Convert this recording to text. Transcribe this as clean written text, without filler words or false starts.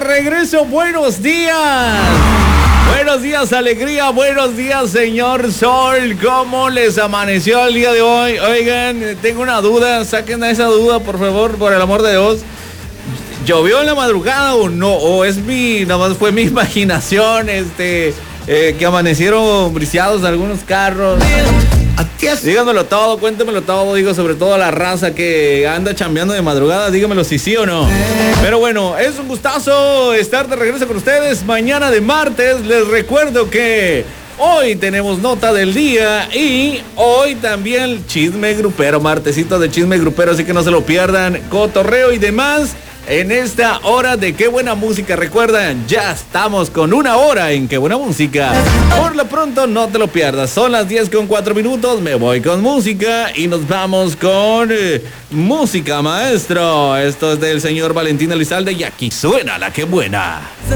regreso. Buenos días. Buenos días, alegría. Buenos días, señor Sol. ¿Cómo les amaneció el día de hoy? Oigan, tengo una duda. Saquen esa duda, por favor, por el amor de Dios. ¿Llovió en la madrugada o no? ¿O es nada más fue mi imaginación, que amanecieron briciados algunos carros? Díganmelo todo, cuéntemelo todo, digo, sobre todo a la raza que anda chambeando de madrugada, díganmelo si sí o no. Pero bueno, es un gustazo estar de regreso con ustedes mañana de martes. Les recuerdo que hoy tenemos nota del día y hoy también chisme grupero, martesito de chisme grupero, así que no se lo pierdan, cotorreo y demás. En esta hora de Qué Buena Música, recuerdan, ya estamos con una hora en Qué Buena Música. Por lo pronto, no te lo pierdas. Son las 10:04. Me voy con música y nos vamos con música, maestro. Esto es del señor Valentín Elizalde y aquí suena la Qué Buena.